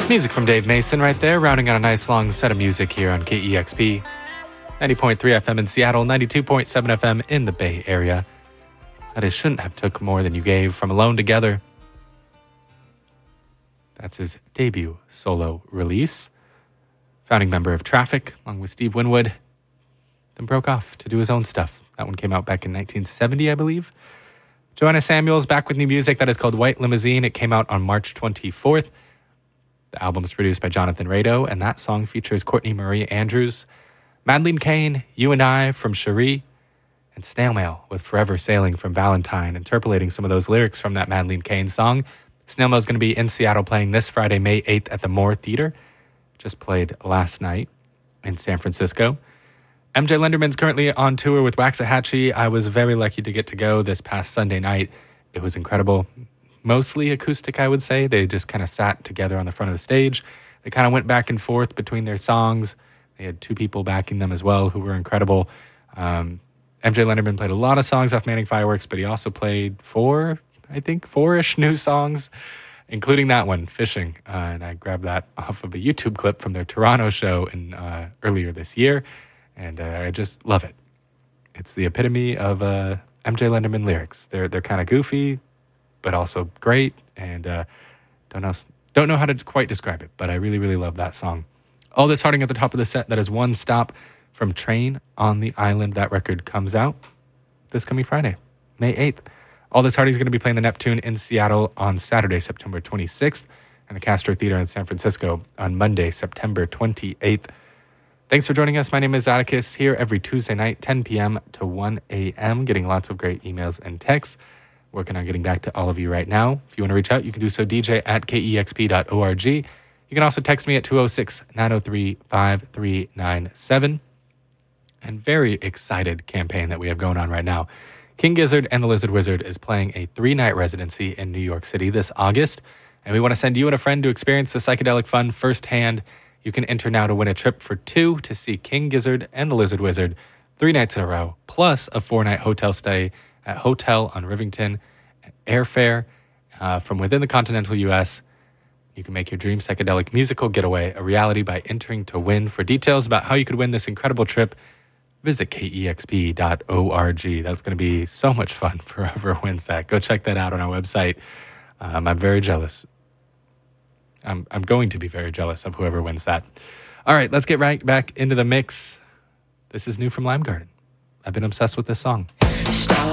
Music from Dave Mason right there, rounding out a nice long set of music here on KEXP. 90.3 FM in Seattle, 92.7 FM in the Bay Area. That is Shouldn't Have Took More Than You Gave from Alone Together. That's his debut solo release. Founding member of Traffic, along with Steve Winwood. Then broke off to do his own stuff. That one came out back in 1970, I believe. Joanna Samuels back with new music that is called White Limousine. It came out on March 24th. The album is produced by Jonathan Rado, and that song features Courtney Marie Andrews, Madeleine Kane, You and I from Cherie, and Snail Mail with Forever Sailing from Valentine, interpolating some of those lyrics from that Madeleine Kane song. Snail Mail is going to be in Seattle playing this Friday, May 8th at the Moore Theater. Just played last night in San Francisco. MJ Lenderman's currently on tour with Waxahachie. I was very lucky to get to go this past Sunday night. It was incredible. Mostly acoustic, I would say. They just kind of sat together on the front of the stage. They kind of went back and forth between their songs. They had two people backing them as well who were incredible. MJ Lenderman played a lot of songs off Manning Fireworks, but he also played four-ish new songs, including that one, Fishing. And I grabbed that off of a YouTube clip from their Toronto show earlier this year. And I just love it. It's the epitome of MJ Lenderman lyrics. They're kind of goofy, but also great. And don't know how to quite describe it, but I really, really love that song. All This Harding at the top of the set. That is One Stop from Train on the Island. That record comes out this coming Friday, May 8th. All This Harding is going to be playing the Neptune in Seattle on Saturday, September 26th, and the Castro Theater in San Francisco on Monday, September 28th. Thanks for joining us. My name is Atticus, here every Tuesday night, 10 p.m. to 1 a.m., getting lots of great emails and texts. Working on getting back to all of you right now. If you want to reach out, you can do so, dj@kexp.org. You can also text me at 206-903-5397. And very excited campaign that we have going on right now. King Gizzard and the Lizard Wizard is playing a 3-night residency in New York City this August. And we want to send you and a friend to experience the psychedelic fun firsthand. You can enter now to win a trip for 2 to see King Gizzard and the Lizard Wizard 3 nights in a row, plus a 4-night hotel stay at Hotel on Rivington, airfare from within the continental U.S. You can make your dream psychedelic musical getaway a reality by entering to win. For details about how you could win this incredible trip, visit kexp.org. That's going to be so much fun for whoever wins that. Go check that out on our website. I'm very jealous. I'm going to be very jealous of whoever wins that. All right, let's get right back into the mix. This is new from Lime Garden. I've been obsessed with this song. Stop